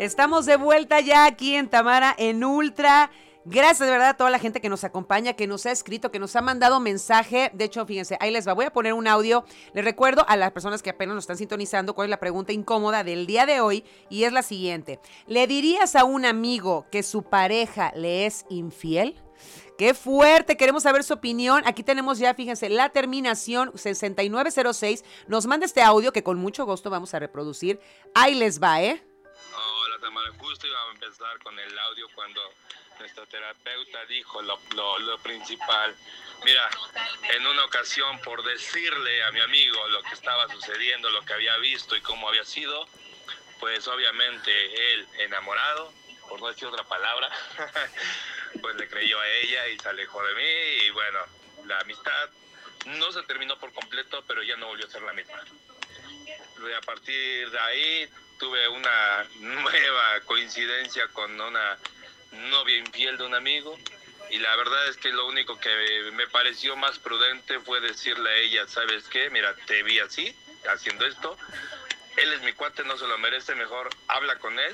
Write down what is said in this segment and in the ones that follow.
Estamos de vuelta ya aquí en Tamara en Ultra. Gracias de verdad a toda la gente que nos acompaña, que nos ha escrito, que nos ha mandado mensaje. De hecho, fíjense, ahí les va. Voy a poner un audio. Les recuerdo a las personas que apenas nos están sintonizando cuál es la pregunta incómoda del día de hoy. Y es la siguiente. ¿Le dirías a un amigo que su pareja le es infiel? ¡Qué fuerte! Queremos saber su opinión. Aquí tenemos ya, fíjense, la terminación 6906. Nos manda este audio que con mucho gusto vamos a reproducir. Ahí les va, ¿eh? Hola, Tamara. Justo iba a empezar con el audio cuando nuestra terapeuta dijo lo principal. Mira, en una ocasión, por decirle a mi amigo lo que estaba sucediendo, lo que había visto y cómo había sido, pues obviamente él, enamorado, por no decir otra palabra, pues le creyó a ella y se alejó de mí. Y bueno, la amistad no se terminó por completo, pero ya no volvió a ser la misma. Y a partir de ahí tuve una nueva coincidencia con una novia infiel de un amigo, y la verdad es que lo único que me pareció más prudente fue decirle a ella: ¿sabes qué? Mira, te vi así, haciendo esto, él es mi cuate, no se lo merece, mejor habla con él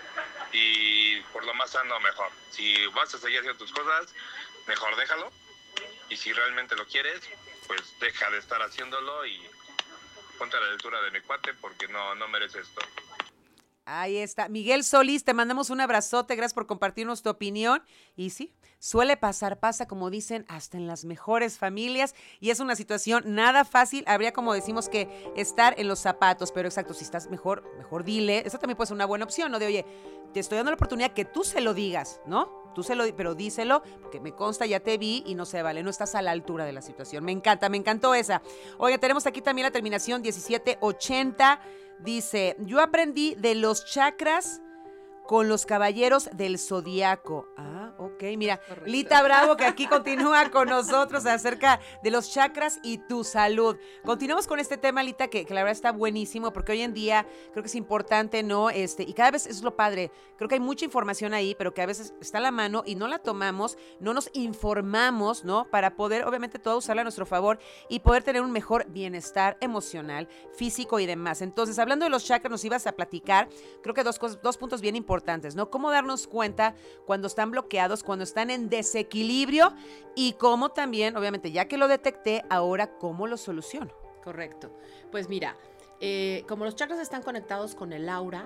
y por lo más sano mejor. Si vas a seguir haciendo tus cosas, mejor déjalo, y si realmente lo quieres, pues deja de estar haciéndolo y ponte a la altura de mi cuate, porque no merece esto. Ahí está. Miguel Solís, te mandamos un abrazote, gracias por compartirnos tu opinión. Y sí, suele pasar, pasa, como dicen, hasta en las mejores familias, y es una situación nada fácil. Habría, como decimos, que estar en los zapatos, pero exacto, si estás mejor dile. Eso también puede ser una buena opción, ¿no? De, oye, te estoy dando la oportunidad que tú se lo digas, ¿no? Pero díselo, porque me consta, ya te vi y no se vale, no estás a la altura de la situación. Me encantó esa. Oye, tenemos aquí también la terminación 1780. Dice, yo aprendí de los chakras con los caballeros del zodiaco. Ah, ok, mira, Lita Bravo, que aquí continúa con nosotros acerca de los chakras y tu salud. Continuamos con este tema, Lita, que la verdad está buenísimo, porque hoy en día creo que es importante, ¿no? Y cada vez eso es lo padre. Creo que hay mucha información ahí, pero que a veces está a la mano y no la tomamos, no nos informamos, ¿no? Para poder, obviamente, todo usarla a nuestro favor y poder tener un mejor bienestar emocional, físico y demás. Entonces, hablando de los chakras, nos ibas a platicar, creo que dos puntos bien importantes, ¿no? Cómo darnos cuenta cuando están bloqueados, cuando están en desequilibrio, y cómo también, obviamente, ya que lo detecté, ahora cómo lo soluciono. Correcto. Pues mira, como los chakras están conectados con el aura,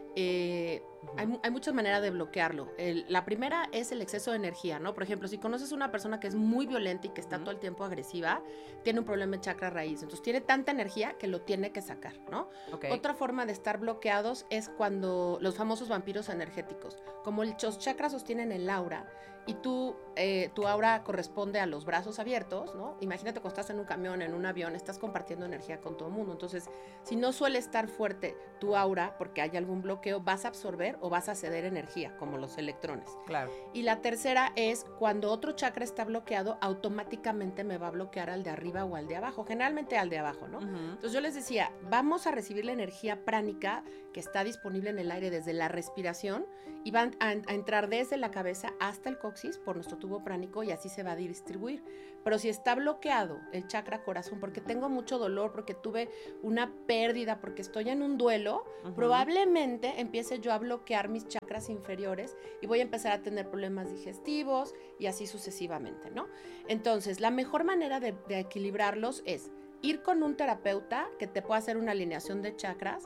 hay muchas maneras de bloquearlo. La primera es el exceso de energía, ¿no? Por ejemplo, si conoces una persona que es muy violenta y que está todo el tiempo agresiva, tiene un problema de chakra raíz. Entonces tiene tanta energía que lo tiene que sacar, ¿no? Okay. Otra forma de estar bloqueados es cuando los famosos vampiros energéticos, como los chakras sostienen el aura y tu aura corresponde a los brazos abiertos, ¿no? Imagínate cuando estás en un camión, en un avión, estás compartiendo energía con todo el mundo. Entonces, si no suele estar fuerte tu aura porque hay algún bloqueo, vas a absorber o vas a ceder energía, como los electrones. Claro. Y la tercera es cuando otro chakra está bloqueado, automáticamente me va a bloquear al de arriba o al de abajo, generalmente al de abajo, ¿no? Entonces yo les decía, vamos a recibir la energía pránica que está disponible en el aire desde la respiración y van a entrar desde la cabeza hasta el coxis por nuestro tubo pránico, y así se va a distribuir. Pero si está bloqueado el chakra corazón, porque tengo mucho dolor, porque tuve una pérdida, porque estoy en un duelo, probablemente empiece yo a bloquear mis chakras inferiores y voy a empezar a tener problemas digestivos y así sucesivamente, ¿no? Entonces, la mejor manera de equilibrarlos es ir con un terapeuta que te pueda hacer una alineación de chakras,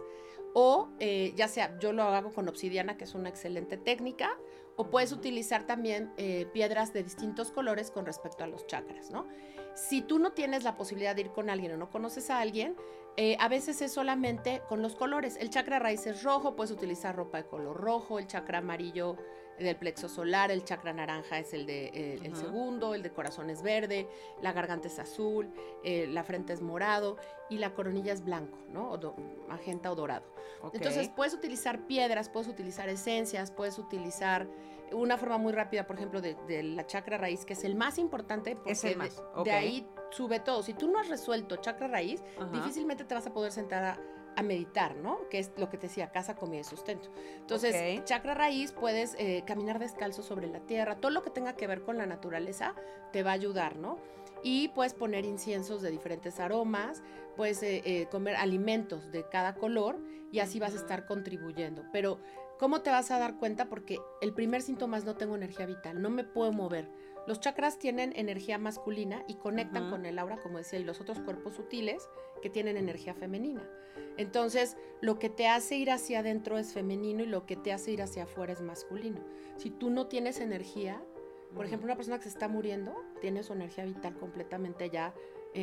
o ya sea, yo lo hago con obsidiana, que es una excelente técnica, o puedes utilizar también piedras de distintos colores con respecto a los chakras, ¿no? Si tú no tienes la posibilidad de ir con alguien o no conoces a alguien, a veces es solamente con los colores. El chakra raíz es rojo, puedes utilizar ropa de color rojo, el chakra amarillo del plexo solar, el chakra naranja es el segundo, el de corazón es verde, la garganta es azul, la frente es morado y la coronilla es blanco, ¿no? Magenta o dorado. Okay. Entonces puedes utilizar piedras, puedes utilizar esencias, puedes utilizar una forma muy rápida, por ejemplo, de la chakra raíz, que es el más importante, porque de ahí sube todo. Si tú no has resuelto chakra raíz, difícilmente te vas a poder sentar a meditar, ¿no? Que es lo que te decía, casa, comida y sustento. Entonces, chakra raíz, puedes caminar descalzo sobre la tierra, todo lo que tenga que ver con la naturaleza te va a ayudar, ¿no? y puedes poner inciensos de diferentes aromas, puedes comer alimentos de cada color y así vas a estar contribuyendo. Pero ¿cómo te vas a dar cuenta? Porque el primer síntoma es no tengo energía vital, no me puedo mover. Los chakras tienen energía masculina y conectan con el aura, como decía, y los otros cuerpos sutiles que tienen energía femenina. Entonces, lo que te hace ir hacia adentro es femenino y lo que te hace ir hacia afuera es masculino. Si tú no tienes energía, por ejemplo, una persona que se está muriendo tiene su energía vital completamente ya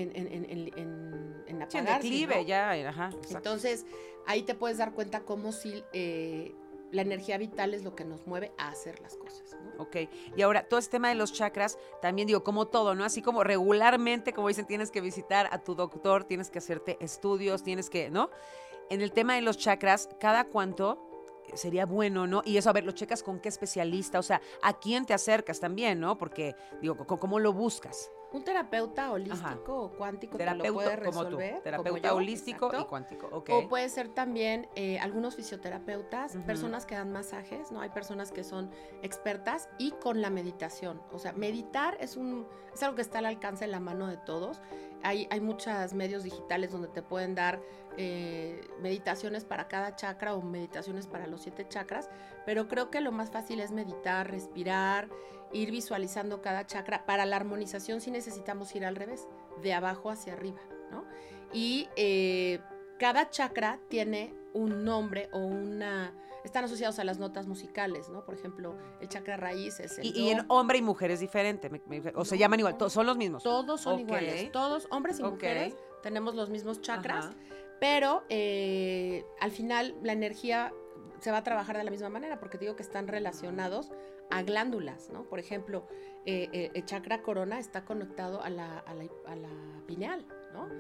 en apagarse, en declive, ¿no? ya, ajá. Exacto. Entonces, ahí te puedes dar cuenta cómo si la energía vital es lo que nos mueve a hacer las cosas, ¿no? Ok, y ahora, todo este tema de los chakras, también digo, como todo, ¿no? Así como regularmente, como dicen, tienes que visitar a tu doctor, tienes que hacerte estudios, tienes que, ¿no? En el tema de los chakras, ¿cada cuánto sería bueno, ¿no? Y eso, a ver, lo checas con qué especialista, o sea, ¿a quién te acercas también, ¿no? Porque, digo, ¿cómo lo buscas? Un terapeuta holístico o cuántico te lo puede resolver. Como tú, terapeuta holístico, exacto, y cuántico, ok. O puede ser también algunos fisioterapeutas, personas que dan masajes, ¿no? Hay personas que son expertas y con la meditación. O sea, meditar es algo que está al alcance de la mano de todos. Hay muchos medios digitales donde te pueden dar meditaciones para cada chakra o meditaciones para los 7 chakras, pero creo que lo más fácil es meditar, respirar, ir visualizando cada chakra. Para la armonización sí necesitamos ir al revés, de abajo hacia arriba, ¿no? Y cada chakra tiene un nombre o están asociados a las notas musicales, ¿no? Por ejemplo, el chakra raíz es el y en hombre y mujer es diferente, o se llaman igual, son los mismos. Todos son iguales, todos, hombres y mujeres, tenemos los mismos chakras, pero al final la energía se va a trabajar de la misma manera, porque te digo que están relacionados a glándulas, ¿no? Por ejemplo, el chakra corona está conectado a la pineal, ¿no?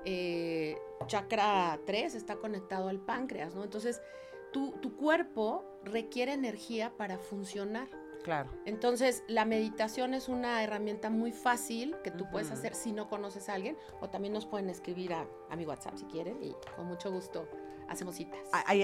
Chakra 3 está conectado al páncreas, ¿no? Entonces, tu cuerpo requiere energía para funcionar. Claro. Entonces, la meditación es una herramienta muy fácil que tú puedes hacer si no conoces a alguien, o también nos pueden escribir a mi WhatsApp si quieren, y con mucho gusto hacemos citas.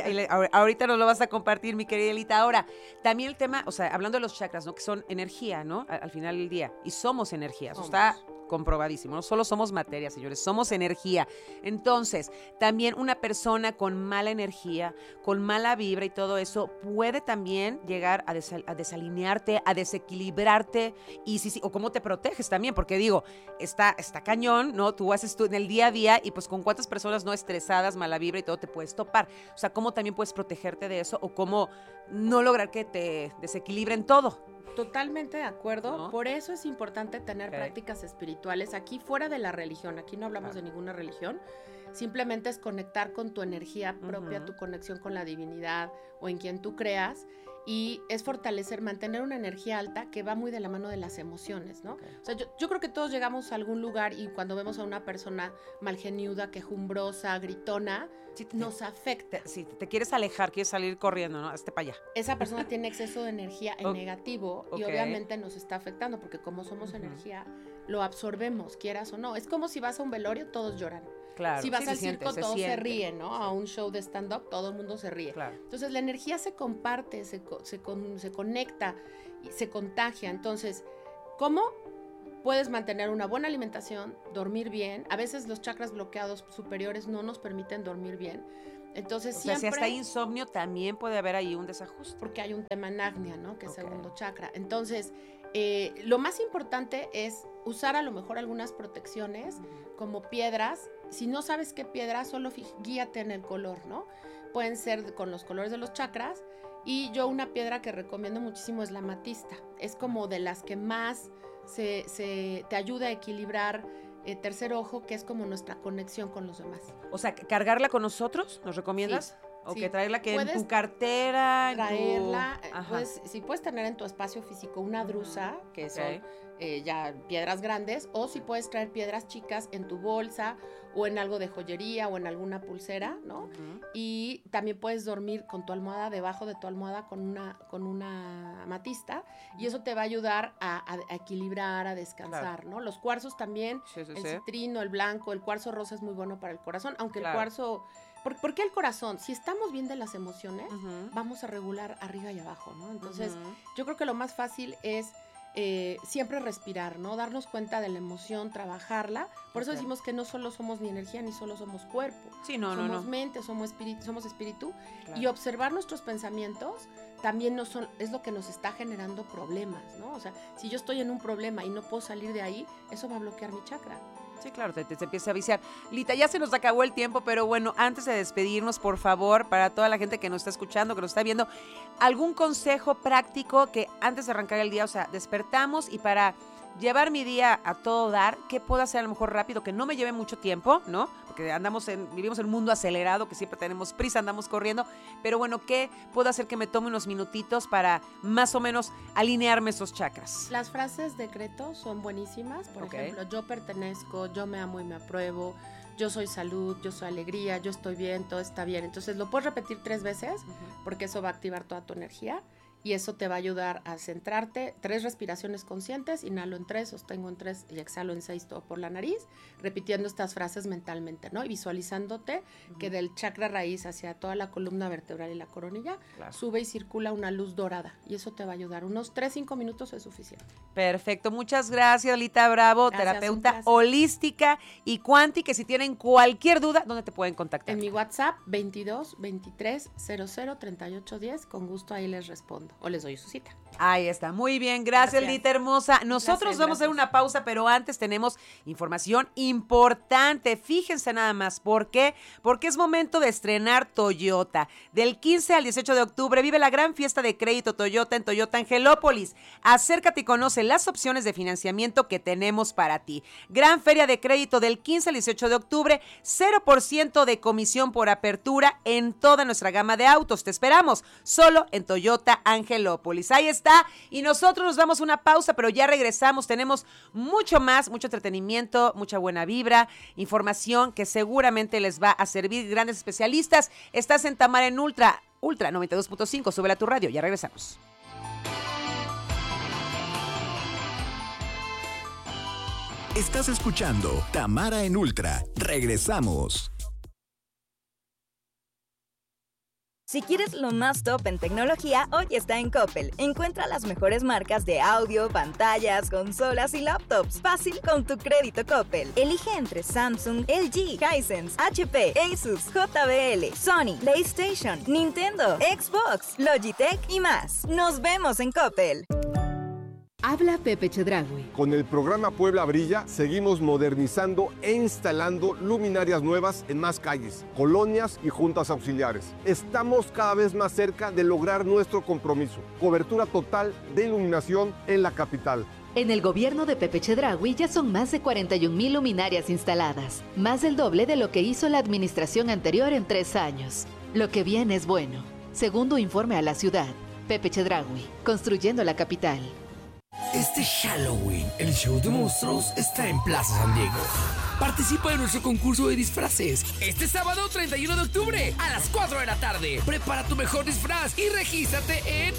Ahorita nos lo vas a compartir, mi querida Elita. Ahora, también el tema, o sea, hablando de los chakras, ¿no? Que son energía, ¿no? Al final del día. Y somos energía. Eso está comprobadísimo. No solo somos materia, señores, somos energía. Entonces, también una persona con mala energía, con mala vibra y todo eso, puede también llegar a desalinearte, a desequilibrarte. Y sí, o cómo te proteges también, porque digo, está cañón, ¿no? Tú haces en el día a día y pues con cuántas personas no estresadas, mala vibra y todo te puedes topar. O sea, cómo también puedes protegerte de eso o cómo no lograr que te desequilibren todo. Totalmente de acuerdo, ¿no? Por eso es importante tener prácticas espirituales aquí fuera de la religión. Aquí no hablamos de ninguna religión, simplemente es conectar con tu energía propia, tu conexión con la divinidad o en quien tú creas, y es fortalecer, mantener una energía alta que va muy de la mano de las emociones, ¿no? O sea, yo creo que todos llegamos a algún lugar y cuando vemos a una persona malgeniuda, quejumbrosa, gritona, nos afecta. Si te quieres alejar, quieres salir corriendo, ¿no? Hazte para allá. Esa persona tiene exceso de energía en negativo y obviamente nos está afectando porque como somos energía, lo absorbemos, quieras o no. Es como si vas a un velorio, todos lloran. Claro, si vas al circo, todos se ríen, ¿no? A un show de stand-up, todo el mundo se ríe. Claro. Entonces, la energía se comparte, se conecta, y se contagia. Entonces, ¿cómo puedes mantener una buena alimentación, dormir bien? A veces los chakras bloqueados superiores no nos permiten dormir bien. Entonces, siempre... si hasta hay insomnio, también puede haber ahí un desajuste. Porque hay un tema en Agnya, ¿no? Que es segundo chakra. Entonces, lo más importante es usar a lo mejor algunas protecciones como piedras. Si no sabes qué piedra, solo guíate en el color, ¿no? Pueden ser con los colores de los chakras. Y yo una piedra que recomiendo muchísimo es la amatista. Es como de las que más te ayuda a equilibrar tercer ojo, que es como nuestra conexión con los demás. O sea, ¿cargarla con nosotros? ¿Nos recomiendas? Sí. O que traerla que en tu cartera. Traerla, si puedes tener en tu espacio físico una drusa, que son ya piedras grandes, o si puedes traer piedras chicas en tu bolsa o en algo de joyería o en alguna pulsera, ¿no? Y también puedes dormir con tu almohada, debajo de tu almohada con una amatista, y eso te va a ayudar a equilibrar, a descansar, ¿no? Los cuarzos también, el citrino, el blanco, el cuarzo rosa es muy bueno para el corazón, aunque el cuarzo... ¿Por qué el corazón? Si estamos bien de las emociones, vamos a regular arriba y abajo, ¿no? Entonces, yo creo que lo más fácil es siempre respirar, ¿no? Darnos cuenta de la emoción, trabajarla. Por eso decimos que no solo somos ni energía, ni solo somos cuerpo. Sí, somos mente, somos espíritu. Claro. Y observar nuestros pensamientos también es lo que nos está generando problemas, ¿no? O sea, si yo estoy en un problema y no puedo salir de ahí, eso va a bloquear mi chakra. Sí, claro, te empieza a viciar. Lita, ya se nos acabó el tiempo, pero bueno, antes de despedirnos, por favor, para toda la gente que nos está escuchando, que nos está viendo, algún consejo práctico que antes de arrancar el día, o sea, despertamos y para llevar mi día a todo dar, ¿qué puedo hacer a lo mejor rápido, que no me lleve mucho tiempo, ¿no? Porque vivimos en un mundo acelerado, que siempre tenemos prisa, andamos corriendo, pero bueno, ¿qué puedo hacer que me tome unos minutitos para más o menos alinearme esos chakras? Las frases decretos son buenísimas, por ejemplo, yo pertenezco, yo me amo y me apruebo, yo soy salud, yo soy alegría, yo estoy bien, todo está bien. Entonces lo puedes repetir 3 veces porque eso va a activar toda tu energía. Y eso te va a ayudar a centrarte. 3 respiraciones conscientes, inhalo en 3, sostengo en 3 y exhalo en 6, todo por la nariz, repitiendo estas frases mentalmente, ¿no? Y visualizándote que del chakra raíz hacia toda la columna vertebral y la coronilla, sube y circula una luz dorada. Y eso te va a ayudar. Unos 3-5 minutos es suficiente. Perfecto. Muchas gracias, Lita Bravo, Gracias, terapeuta holística y cuántica. Que si tienen cualquier duda, ¿dónde te pueden contactar? En mi WhatsApp, 22 23 00 38 10. Con gusto ahí les respondo. O les doy su cita. Ahí está, muy bien, gracias. Lita hermosa. Nosotros vamos a hacer una pausa, pero antes tenemos información importante. Fíjense nada más, ¿por qué? Porque es momento de estrenar Toyota. Del 15 al 18 de octubre vive la gran fiesta de crédito Toyota en Toyota Angelópolis. Acércate y conoce las opciones de financiamiento que tenemos para ti. Gran feria de crédito del 15 al 18 de octubre, 0% de comisión por apertura en toda nuestra gama de autos. Te esperamos solo en Toyota Angelópolis. Ahí está. Y nosotros nos damos una pausa, pero ya regresamos. Tenemos mucho más, mucho entretenimiento, mucha buena vibra, información que seguramente les va a servir. Grandes especialistas. Estás en Tamara en Ultra 92.5. Súbela a tu radio. Ya regresamos. Estás escuchando Tamara en Ultra. Regresamos. Si quieres lo más top en tecnología, hoy está en Coppel. Encuentra las mejores marcas de audio, pantallas, consolas y laptops. Fácil con tu crédito Coppel. Elige entre Samsung, LG, Hisense, HP, Asus, JBL, Sony, PlayStation, Nintendo, Xbox, Logitech y más. Nos vemos en Coppel. Habla Pepe Chedraui. Con el programa Puebla Brilla seguimos modernizando e instalando luminarias nuevas en más calles, colonias y juntas auxiliares. Estamos cada vez más cerca de lograr nuestro compromiso. Cobertura total de iluminación en la capital. En el gobierno de Pepe Chedraui ya son más de 41,000 luminarias instaladas, más del doble de lo que hizo la administración anterior en 3 años. Lo que viene es bueno. Segundo informe a la ciudad. Pepe Chedraui, construyendo la capital. Este Halloween, el show de monstruos está en Plaza San Diego. Participa en nuestro concurso de disfraces este sábado 31 de octubre a las 4 de la tarde. Prepara tu mejor disfraz y regístrate en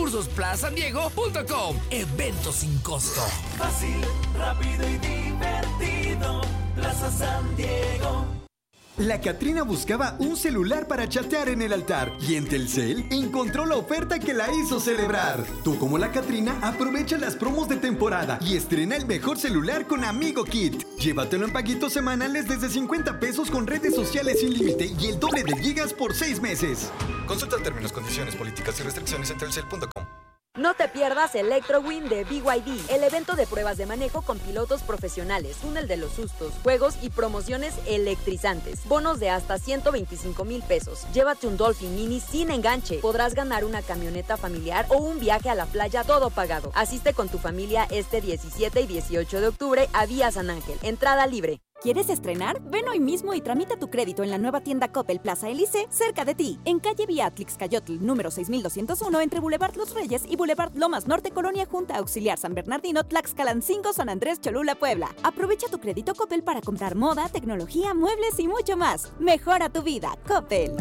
concursosplansandiego.com. Evento sin costo. Fácil, rápido y divertido. Plaza San Diego. La Catrina buscaba un celular para chatear en el altar y en Telcel encontró la oferta que la hizo celebrar. Tú, como la Catrina, aprovecha las promos de temporada y estrena el mejor celular con Amigo Kit. Llévatelo en paguitos semanales desde 50 pesos con redes sociales sin límite y el doble de gigas por 6 meses. Consulta términos, condiciones, políticas y restricciones en telcel.com. No te pierdas ElectroWin de BYD, el evento de pruebas de manejo con pilotos profesionales, túnel de los sustos, juegos y promociones electrizantes. Bonos de hasta 125,000 pesos. Llévate un Dolphin Mini sin enganche. Podrás ganar una camioneta familiar o un viaje a la playa todo pagado. Asiste con tu familia este 17 y 18 de octubre a Vía San Ángel. Entrada libre. ¿Quieres estrenar? Ven hoy mismo y tramita tu crédito en la nueva tienda Coppel Plaza Elise, cerca de ti, en calle Beatrix Cayotl, número 6201, entre Boulevard Los Reyes y Boulevard Lomas Norte, Colonia Junta Auxiliar San Bernardino, Tlaxcalancingo, San Andrés, Cholula, Puebla. Aprovecha tu crédito Coppel para comprar moda, tecnología, muebles y mucho más. Mejora tu vida, Coppel.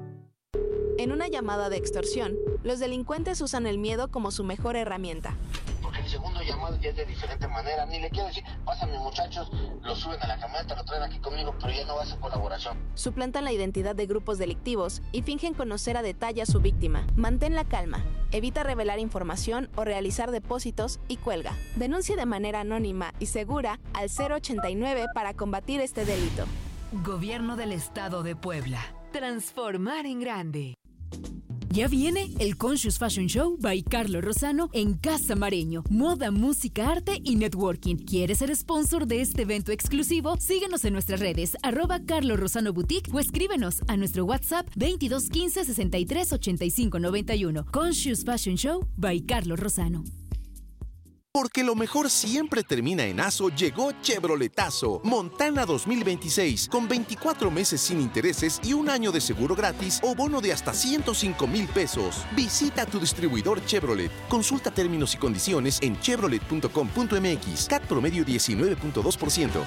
En una llamada de extorsión, los delincuentes usan el miedo como su mejor herramienta. Porque el segundo su llamado ya es de diferente manera. Ni le quiero decir, pásame muchachos, lo suben a la camioneta, lo traen aquí conmigo, pero ya no va a ser colaboración. Suplantan la identidad de grupos delictivos y fingen conocer a detalle a su víctima. Mantén la calma, evita revelar información o realizar depósitos y cuelga. Denuncia de manera anónima y segura al 089 para combatir este delito. Gobierno del Estado de Puebla. Transformar en grande. Ya viene el Conscious Fashion Show by Carlos Lozano en Casa Mareño. Moda, música, arte y networking. ¿Quieres ser sponsor de este evento exclusivo? Síguenos en nuestras redes, @Carlos Lozano Boutique o escríbenos a nuestro WhatsApp 2215 63 85 91. Conscious Fashion Show by Carlos Lozano. Porque lo mejor siempre termina en ASO, llegó Chevroletazo. Montana 2026, con 24 meses sin intereses y un año de seguro gratis o bono de hasta 105,000 pesos. Visita tu distribuidor Chevrolet. Consulta términos y condiciones en chevrolet.com.mx. CAT promedio 19.2%.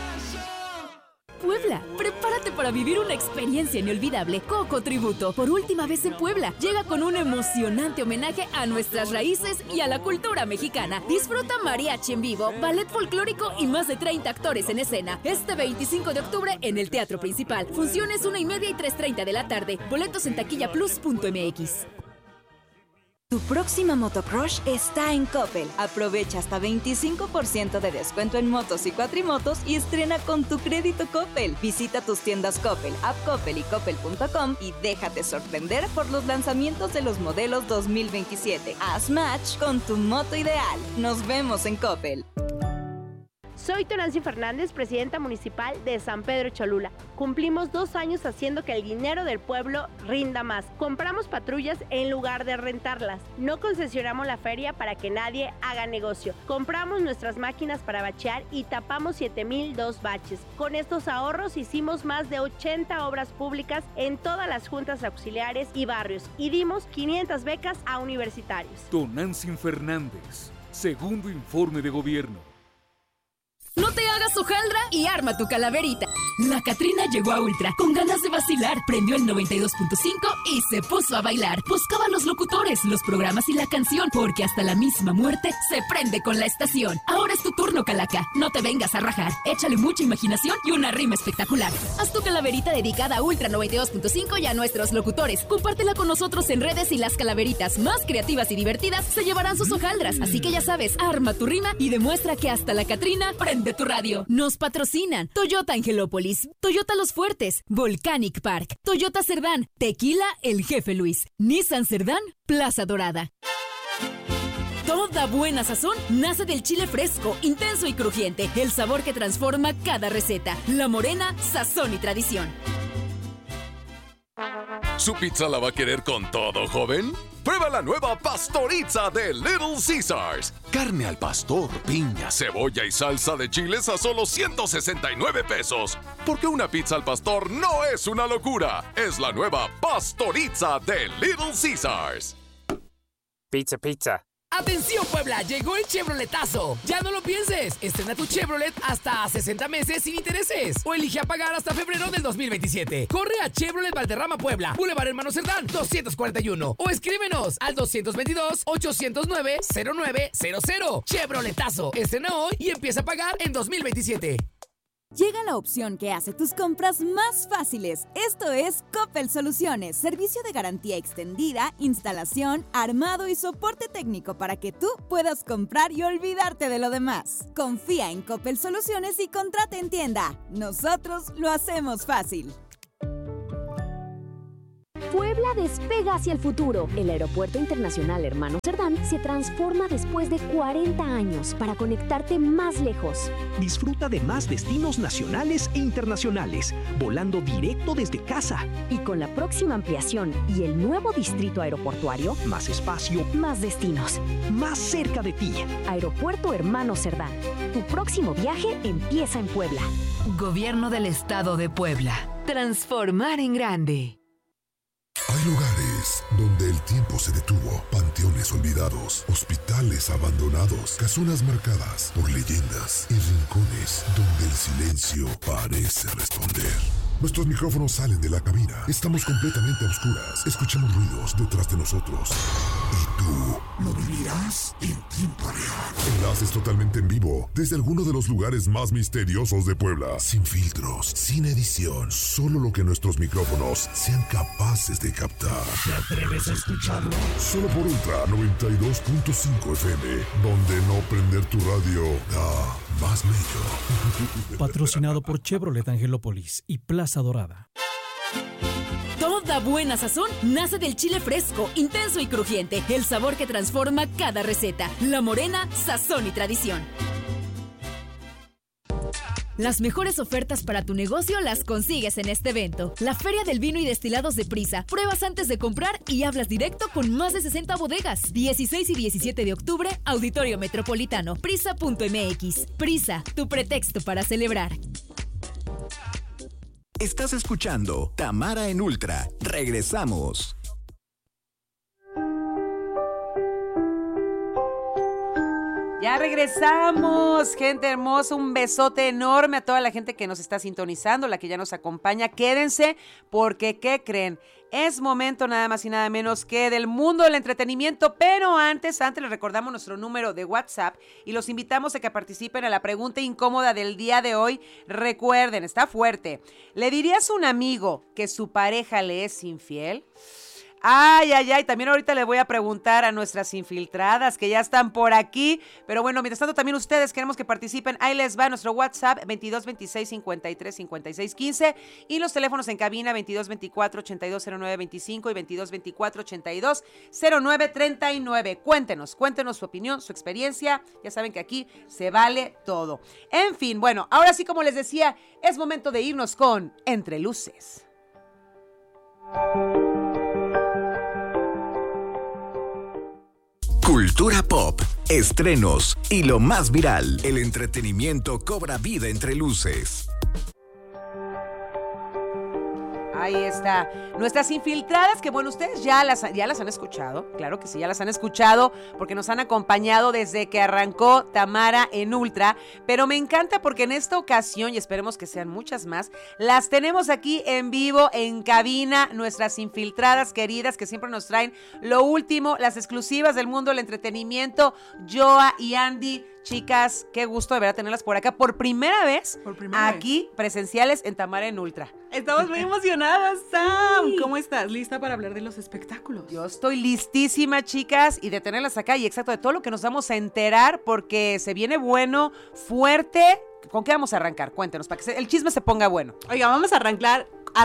Puebla, prepárate para vivir una experiencia inolvidable. Coco Tributo, por última vez en Puebla, llega con un emocionante homenaje a nuestras raíces y a la cultura mexicana. Disfruta mariachi en vivo, ballet folclórico y más de 30 actores en escena. Este 25 de octubre en el Teatro Principal. Funciones 1:30 y 3:30 de la tarde. Boletos en taquillaplus.mx. Tu próxima motocrush está en Coppel. Aprovecha hasta 25% de descuento en motos y cuatrimotos y estrena con tu crédito Coppel. Visita tus tiendas Coppel, App Coppel y Coppel.com y déjate sorprender por los lanzamientos de los modelos 2027. Haz match con tu moto ideal. Nos vemos en Coppel. Soy Tonancy Fernández, presidenta municipal de San Pedro Cholula. Cumplimos 2 años haciendo que el dinero del pueblo rinda más. Compramos patrullas en lugar de rentarlas. No concesionamos la feria para que nadie haga negocio. Compramos nuestras máquinas para bachear y tapamos 7,002 baches. Con estos ahorros hicimos más de 80 obras públicas en todas las juntas auxiliares y barrios y dimos 500 becas a universitarios. Tonancy Fernández, segundo informe de gobierno. No te hagas hojaldra y arma tu calaverita. La Catrina llegó a Ultra con ganas de vacilar, prendió el 92.5 y se puso a bailar. Buscaba a los locutores, los programas y la canción, porque hasta la misma muerte se prende con la estación. Ahora es tu turno, Calaca. No te vengas a rajar. Échale mucha imaginación y una rima espectacular. Haz tu calaverita dedicada a Ultra 92.5 y a nuestros locutores. Compártela con nosotros en redes y las calaveritas más creativas y divertidas se llevarán sus hojaldras. Así que ya sabes, arma tu rima y demuestra que hasta la Catrina prende tu radio. Nos patrocinan Toyota Angelópolis, Toyota Los Fuertes, Volcanic Park, Toyota Cerdán, Tequila El Jefe Luis, Nissan Cerdán, Plaza Dorada. Toda buena sazón nace del chile fresco, intenso y crujiente, el sabor que transforma cada receta. La Morena, sazón y tradición. ¿Su pizza la va a querer con todo, joven? Prueba la nueva Pastorizza de Little Caesars. Carne al pastor, piña, cebolla y salsa de chiles a solo 169 pesos. Porque una pizza al pastor no es una locura. Es la nueva Pastorizza de Little Caesars. Pizza, pizza. ¡Atención, Puebla! Llegó el Chevroletazo. Ya no lo pienses. Estrena tu Chevrolet hasta 60 meses sin intereses. O elige a pagar hasta febrero del 2027. Corre a Chevrolet Valderrama, Puebla, Boulevard Hermano Cerdán, 241. O escríbenos al 222-809-0900. Chevroletazo. Estrena hoy y empieza a pagar en 2027. Llega la opción que hace tus compras más fáciles. Esto es Coppel Soluciones, servicio de garantía extendida, instalación, armado y soporte técnico para que tú puedas comprar y olvidarte de lo demás. Confía en Coppel Soluciones y contrata en tienda. Nosotros lo hacemos fácil. Puebla despega hacia el futuro. El Aeropuerto Internacional Hermano Cerdán se transforma después de 40 años para conectarte más lejos. Disfruta de más destinos nacionales e internacionales, volando directo desde casa. Y con la próxima ampliación y el nuevo distrito aeroportuario, más espacio, más destinos, más cerca de ti. Aeropuerto Hermano Cerdán. Tu próximo viaje empieza en Puebla. Gobierno del Estado de Puebla. Transformar en grande. Hay lugares donde el tiempo se detuvo, panteones olvidados, hospitales abandonados, casonas marcadas por leyendas y rincones donde el silencio parece responder. Nuestros micrófonos salen de la cabina. Estamos completamente a oscuras. Escuchamos ruidos detrás de nosotros. ¿Y tú lo vivirás en tiempo real? Enlaces totalmente en vivo desde alguno de los lugares más misteriosos de Puebla. Sin filtros, sin edición. Solo lo que nuestros micrófonos sean capaces de captar. ¿Te atreves a escucharlo? Solo por Ultra 92.5 FM, donde no prender tu radio da más mello. Patrocinado por Chevrolet Angelópolis y Plaza Dorada. Toda buena sazón nace del chile fresco, intenso y crujiente, el sabor que transforma cada receta. La Morena, sazón y tradición. Las mejores ofertas para tu negocio las consigues en este evento. La Feria del Vino y Destilados de Prisa. Pruebas antes de comprar y hablas directo con más de 60 bodegas. 16 y 17 de octubre, Auditorio Metropolitano. Prisa.mx. Prisa, tu pretexto para celebrar. Estás escuchando Tamara en Ultra. Regresamos. Ya regresamos, gente hermosa, un besote enorme a toda la gente que nos está sintonizando, la que ya nos acompaña. Quédense porque, ¿qué creen? Es momento nada más y nada menos que del mundo del entretenimiento, pero antes les recordamos nuestro número de WhatsApp y los invitamos a que participen a la pregunta incómoda del día de hoy. Recuerden, está fuerte. ¿Le dirías a un amigo que su pareja le es infiel? Ay, también ahorita le voy a preguntar a nuestras infiltradas que ya están por aquí, pero bueno, mientras tanto también ustedes queremos que participen. Ahí les va nuestro WhatsApp 22 26 53 56 15 y los teléfonos en cabina 22 24 82 09 25 y 22 24 82 09 39. Cuéntenos su opinión, su experiencia. Ya saben que aquí se vale todo. En fin, bueno, ahora sí, como les decía, es momento de irnos con Entre Luces. Cultura pop, estrenos y lo más viral. El entretenimiento cobra vida entre luces. Ahí está. Nuestras infiltradas, que bueno, ustedes ya las han escuchado. Claro que sí, ya las han escuchado porque nos han acompañado desde que arrancó Tamara en Ultra. Pero me encanta porque en esta ocasión, y esperemos que sean muchas más, las tenemos aquí en vivo, en cabina, nuestras infiltradas queridas que siempre nos traen lo último, las exclusivas del mundo del entretenimiento. Joa y Andy. Chicas, qué gusto de verdad tenerlas por acá por primera vez aquí presenciales en Tamara en Ultra. Estamos muy emocionadas, Sam. Sí. ¿Cómo estás? ¿Lista para hablar de los espectáculos? Yo estoy listísima, chicas, y de tenerlas acá y exacto de todo lo que nos vamos a enterar porque se viene bueno, fuerte. ¿Con qué vamos a arrancar? Cuéntenos, para que el chisme se ponga bueno. Oiga, vamos a arrancar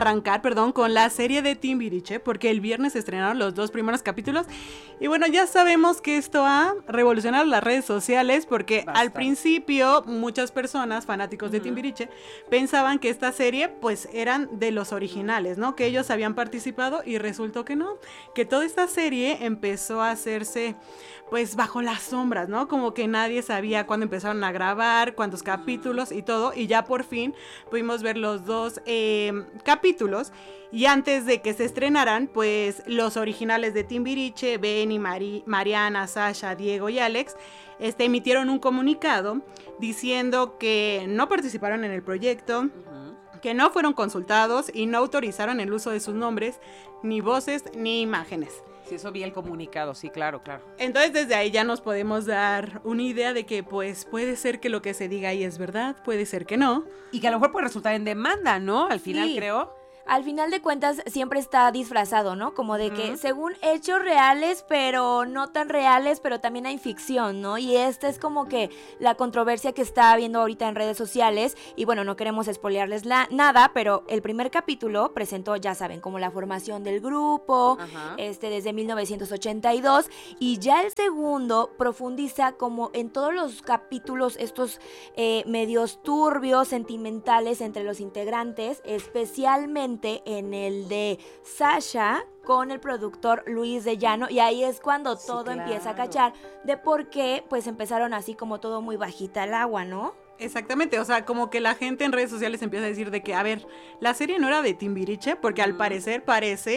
con la serie de Timbiriche, porque el viernes se estrenaron los 2 primeros capítulos. Y bueno, ya sabemos que esto ha revolucionado las redes sociales, porque al principio muchas personas, fanáticos de Timbiriche, pensaban que esta serie pues eran de los originales, ¿no? Que ellos habían participado y resultó que no, que toda esta serie empezó a hacerse pues bajo las sombras, ¿no? Como que nadie sabía cuándo empezaron a grabar, cuántos capítulos y todo, y ya por fin pudimos ver los 2 capítulos, y antes de que se estrenaran, pues los originales de Timbiriche, Benny, Mariana, Sasha, Diego y Alex, emitieron un comunicado diciendo que no participaron en el proyecto, que no fueron consultados y no autorizaron el uso de sus nombres, ni voces, ni imágenes. Sí, eso vi el comunicado, sí, claro. Entonces desde ahí ya nos podemos dar una idea de que pues puede ser que lo que se diga ahí es verdad, puede ser que no. Y que a lo mejor puede resultar en demanda, ¿no? Al final, creo. Al final de cuentas siempre está disfrazado, ¿no? Como de que según hechos reales, pero no tan reales, pero también hay ficción, ¿no? Y esta es como que la controversia que está habiendo ahorita en redes sociales. Y bueno, no queremos spoilearles nada, pero el primer capítulo presentó, ya saben, como la formación del grupo, desde 1982. Y ya el segundo profundiza como en todos los capítulos estos medios turbios, sentimentales entre los integrantes, especialmente en el de Sasha con el productor Luis de Llano, y ahí es cuando todo empieza a cachar de por qué pues empezaron así como todo muy bajita el agua, ¿no? Exactamente, o sea, como que la gente en redes sociales empieza a decir de que, a ver, la serie no era de Timbiriche, porque al parecer parece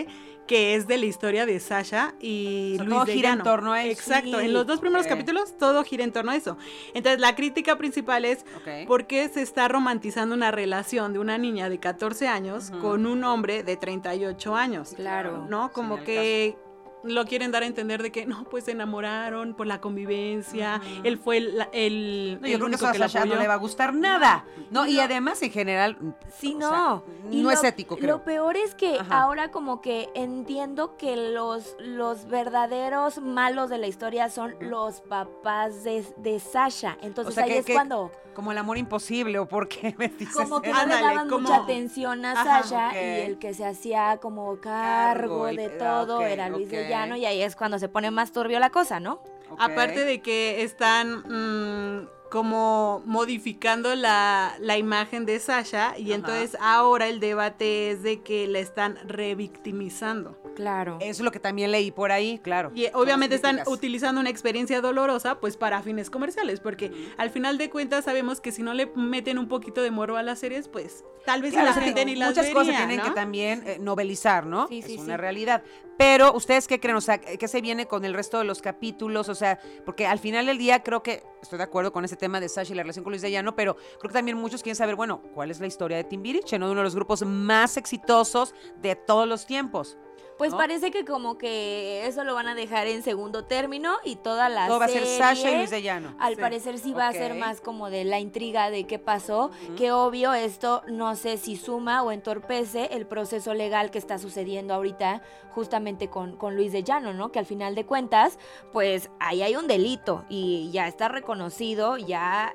que es de la historia de Sasha y Luis todo de gira Llano. en torno a eso. Exacto, Sí. en los 2 primeros capítulos todo gira en torno a eso. Entonces la crítica principal es por qué se está romantizando una relación de una niña de 14 años con un hombre de 38 años. Claro. ¿No? Como que lo quieren dar a entender de que no, pues se enamoraron por la convivencia, él fue el No, yo creo que único eso a que la Sasha no apoyó. le va a gustar nada. No, y además en general, sí, o no. sea, Y no es lo- ético, creo. Lo peor es que Ajá. ahora como que entiendo que los verdaderos malos de la historia son los papás de Sasha. Entonces O sea, ahí que- es que- cuando Como el amor imposible, ¿o por qué me dices como que eso? no le daban mucha atención a Ajá, Sasha ok. y el que se hacía como cargo el- de todo ok, era Luis de ok. Llano, y ahí es cuando se pone más turbio la cosa, ¿no? Aparte de que están como modificando la imagen de Sasha y entonces ahora el debate es de que la están revictimizando. Claro. Eso es lo que también leí por ahí, claro. Y obviamente Son las están críticas. utilizando una experiencia dolorosa pues para fines comerciales, porque al final de cuentas sabemos que si no le meten un poquito de morbo a las series, pues tal vez Claro, la gente ni las muchas vería, cosas tienen ¿no? que también novelizar, ¿no? Sí, es sí, una sí. realidad. Pero, ¿ustedes qué creen? O sea, ¿qué se viene con el resto de los capítulos? O sea, porque al final del día creo que estoy de acuerdo con ese tema de Sasha y la relación con Luis de Llano, pero creo que también muchos quieren saber, bueno, ¿cuál es la historia de Timbiriche, ¿no? De uno de los grupos más exitosos de todos los tiempos. Pues ¿no? parece que como que eso lo van a dejar en segundo término y toda la Todo va a ser serie, Sasha y Luis de Llano. Al Sí. parecer sí va a ser Ok. más como de la intriga de qué pasó, que obvio esto no sé si suma o entorpece el proceso legal que está sucediendo ahorita justamente con Luis de Llano, ¿no? Que al final de cuentas, pues ahí hay un delito y ya está reconocido, ya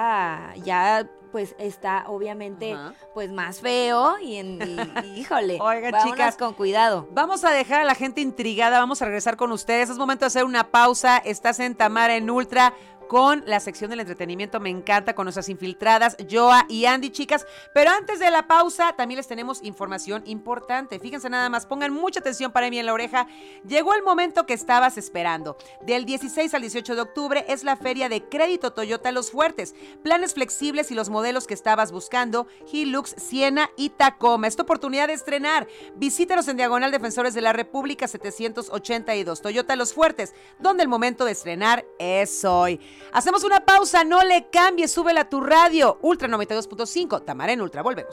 pues está obviamente pues más feo y híjole, Oigan, vámonos chicas, con cuidado. Vamos a dejar a la gente intrigada, vamos a regresar con ustedes. Es momento de hacer una pausa. Estás en Tamara en Ultra con la sección del entretenimiento. Me encanta, con nuestras infiltradas, Joa y Andy, chicas. Pero antes de la pausa, también les tenemos información importante. Fíjense nada más, pongan mucha atención para mí en la oreja. Llegó el momento que estabas esperando. Del 16 al 18 de octubre es la feria de crédito Toyota Los Fuertes. Planes flexibles y los modelos que estabas buscando, Hilux, Siena y Tacoma. Esta oportunidad de estrenar. Visítanos en Diagonal Defensores de la República 782. Toyota Los Fuertes, donde el momento de estrenar es hoy. Hacemos una pausa, no le cambies, súbela a tu radio. Ultra 92.5, Tamara en Ultra, volvemos.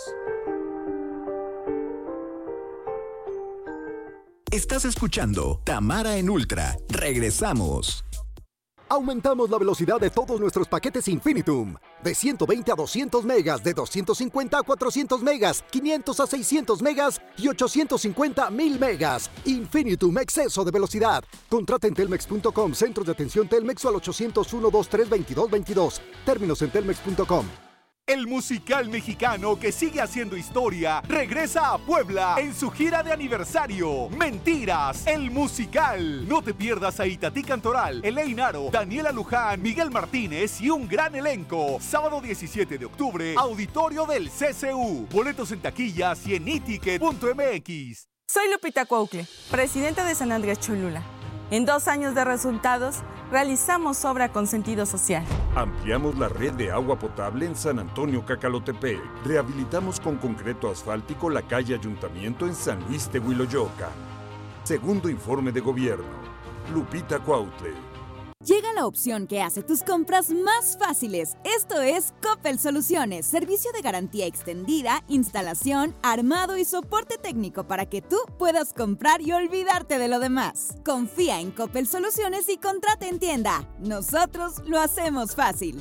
Estás escuchando Tamara en Ultra. Regresamos. Aumentamos la velocidad de todos nuestros paquetes Infinitum. De 120 a 200 megas, de 250 a 400 megas, 500 a 600 megas y 850 a 1000 megas. Infinitum, exceso de velocidad. Contrata en telmex.com, centros de atención Telmex o al 801-232-2222. Términos en telmex.com. El musical mexicano que sigue haciendo historia regresa a Puebla en su gira de aniversario. Mentiras, el musical. No te pierdas a Itatí Cantoral, Elaine Aro, Daniela Luján, Miguel Martínez y un gran elenco. Sábado 17 de octubre, auditorio del CCU. Boletos en taquillas y en iticket.mx. Soy Lupita Cuaucle, presidenta de San Andrés Cholula. En 2 años de resultados, realizamos obra con sentido social. Ampliamos la red de agua potable en San Antonio Cacalotepec. Rehabilitamos con concreto asfáltico la calle Ayuntamiento en San Luis Tehuiloyoca. Segundo informe de gobierno. Lupita Cuautle. Llega la opción que hace tus compras más fáciles. Esto es Coppel Soluciones, servicio de garantía extendida, instalación, armado y soporte técnico para que tú puedas comprar y olvidarte de lo demás. Confía en Coppel Soluciones y contrata en tienda. Nosotros lo hacemos fácil.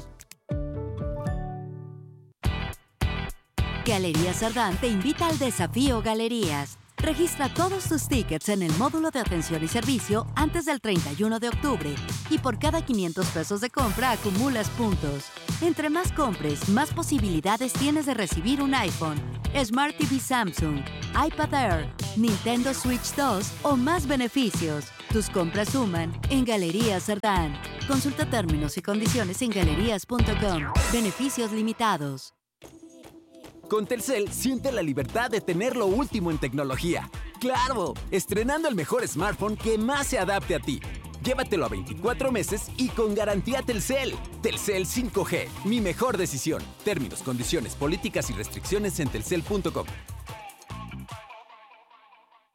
Galerías Sardán te invita al Desafío Galerías. Registra todos tus tickets en el módulo de atención y servicio antes del 31 de octubre y por cada 500 pesos de compra acumulas puntos. Entre más compres, más posibilidades tienes de recibir un iPhone, Smart TV Samsung, iPad Air, Nintendo Switch 2 o más beneficios. Tus compras suman en Galerías Sardán. Consulta términos y condiciones en galerías.com. Beneficios limitados. Con Telcel, siente la libertad de tener lo último en tecnología. ¡Claro! Estrenando el mejor smartphone que más se adapte a ti. Llévatelo a 24 meses y con garantía Telcel. Telcel 5G, mi mejor decisión. Términos, condiciones, políticas y restricciones en telcel.com.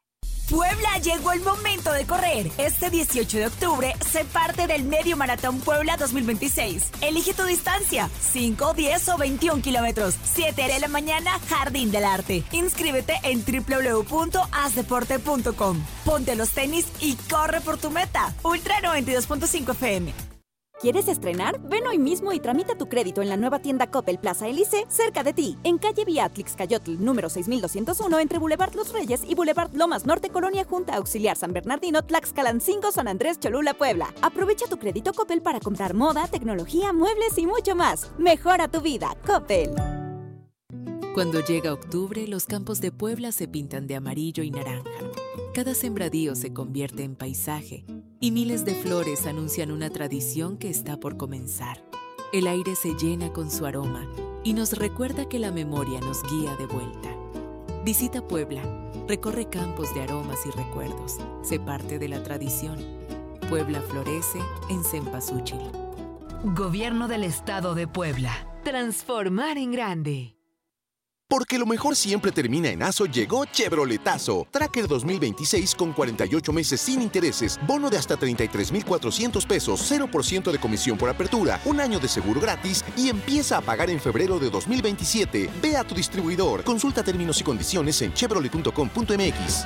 Puebla, llegó el momento de correr. Este 18 de octubre se parte del Medio Maratón Puebla 2026. Elige tu distancia, 5, 10 o 21 kilómetros. 7 de la mañana, Jardín del Arte. Inscríbete en www.asdeporte.com. Ponte los tenis y corre por tu meta. Ultra 92.5 FM. ¿Quieres estrenar? Ven hoy mismo y tramita tu crédito en la nueva tienda Coppel Plaza Elise, cerca de ti, en calle Beatrix Cayotl, número 6201, entre Boulevard Los Reyes y Boulevard Lomas Norte, Colonia Junta Auxiliar San Bernardino, Tlaxcalancingo, San Andrés, Cholula, Puebla. Aprovecha tu crédito Coppel para comprar moda, tecnología, muebles y mucho más. Mejora tu vida, Coppel. Cuando llega octubre, los campos de Puebla se pintan de amarillo y naranja. Cada sembradío se convierte en paisaje y miles de flores anuncian una tradición que está por comenzar. El aire se llena con su aroma y nos recuerda que la memoria nos guía de vuelta. Visita Puebla, recorre campos de aromas y recuerdos. Sé parte de la tradición. Puebla florece en Cempasúchil. Gobierno del Estado de Puebla. Transformar en grande. Porque lo mejor siempre termina en ASO, llegó Chevroletazo. Tracker 2026 con 48 meses sin intereses, bono de hasta 33,400 pesos, 0% de comisión por apertura, un año de seguro gratis y empieza a pagar en febrero de 2027. Ve a tu distribuidor. Consulta términos y condiciones en chevrolet.com.mx.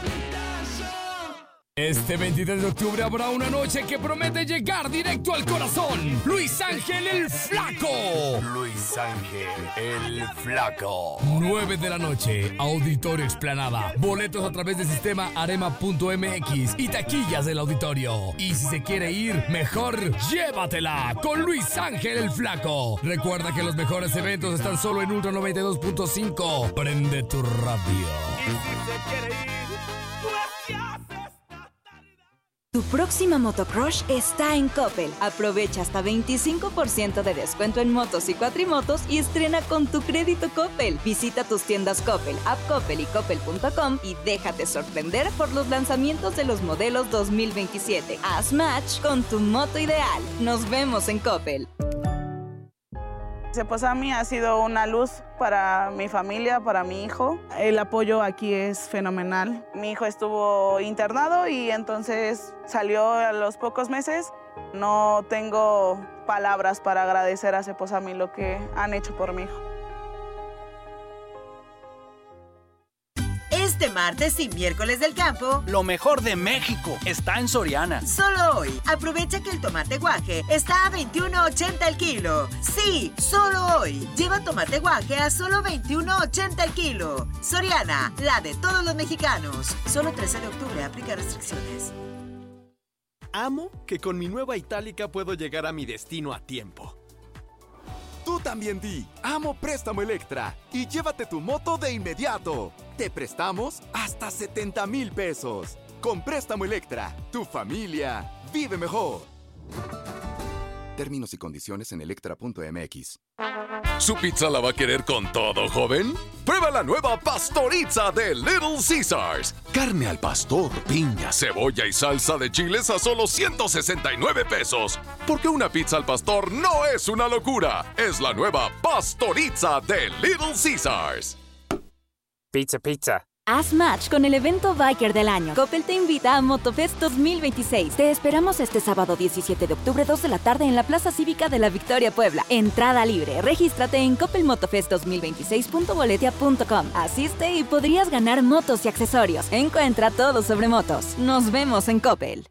Este 23 de octubre habrá una noche que promete llegar directo al corazón. Luis Ángel el Flaco. Luis Ángel el Flaco. 9 de la noche, Auditorio Explanada. Boletos a través del sistema arema.mx y taquillas del auditorio. Y si se quiere ir, mejor llévatela con Luis Ángel el Flaco. Recuerda que los mejores eventos están solo en Ultra 92.5. Prende tu radio. Y si se quiere ir, Tu próxima motocrush está en Coppel. Aprovecha hasta 25% de descuento en motos y cuatrimotos y estrena con tu crédito Coppel. Visita tus tiendas Coppel, App Coppel y Coppel.com y déjate sorprender por los lanzamientos de los modelos 2027. Haz match con tu moto ideal. Nos vemos en Coppel. Cepozami ha sido una luz para mi familia, para mi hijo. El apoyo aquí es fenomenal. Mi hijo estuvo internado y entonces salió a los pocos meses. No tengo palabras para agradecer a Cepozami lo que han hecho por mi hijo. Este martes y miércoles del campo, lo mejor de México está en Soriana. Solo hoy, aprovecha que el tomate guaje está a $21.80 el kilo. Sí, solo hoy. Lleva tomate guaje a solo $21.80 el kilo. Soriana, la de todos los mexicanos. Solo 13 de octubre, aplica restricciones. Amo que con mi nueva Itálica puedo llegar a mi destino a tiempo. Tú también di, amo Préstamo Electra y llévate tu moto de inmediato. Te prestamos hasta 70,000 pesos. Con Préstamo Electra, tu familia vive mejor. Términos y condiciones en electra.mx. ¿Su pizza la va a querer con todo, joven? Prueba la nueva Pastoriza de Little Caesars. Carne al pastor, piña, cebolla y salsa de chiles a solo 169 pesos. Porque una pizza al pastor no es una locura. Es la nueva Pastoriza de Little Caesars. Pizza, pizza. Haz match con el evento Biker del año. Coppel te invita a Motofest 2026. Te esperamos este sábado 17 de octubre, 2 de la tarde en la Plaza Cívica de la Victoria, Puebla. Entrada libre. Regístrate en coppelmotofest2026.boletia.com. Asiste y podrías ganar motos y accesorios. Encuentra todo sobre motos. Nos vemos en Coppel.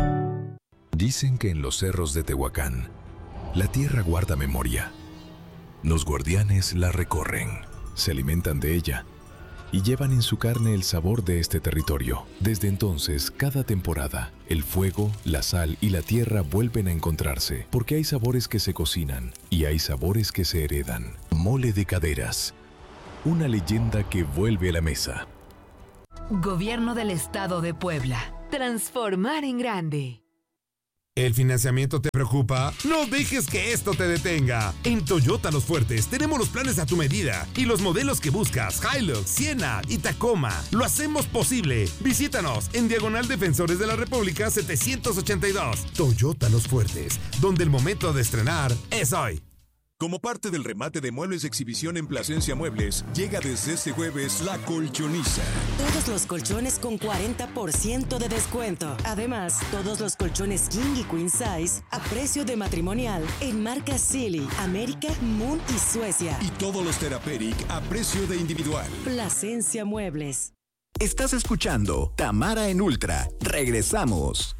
Dicen que en los cerros de Tehuacán, la tierra guarda memoria. Los guardianes la recorren, se alimentan de ella y llevan en su carne el sabor de este territorio. Desde entonces, cada temporada, el fuego, la sal y la tierra vuelven a encontrarse, porque hay sabores que se cocinan y hay sabores que se heredan. Mole de Caderas, una leyenda que vuelve a la mesa. Gobierno del Estado de Puebla. Transformar en grande. ¿El financiamiento te preocupa? No dejes que esto te detenga. En Toyota Los Fuertes tenemos los planes a tu medida y los modelos que buscas, Hilux, Siena y Tacoma. Lo hacemos posible. Visítanos en Diagonal Defensores de la República 782. Toyota Los Fuertes, donde el momento de estrenar es hoy. Como parte del remate de muebles de exhibición en Plasencia Muebles, llega desde este jueves La Colchoniza. Todos los colchones con 40% de descuento. Además, todos los colchones King y Queen Size a precio de matrimonial en marcas Silly, América, Moon y Suecia. Y todos los Therapeutic a precio de individual. Plasencia Muebles. Estás escuchando Tamara en Ultra. Regresamos.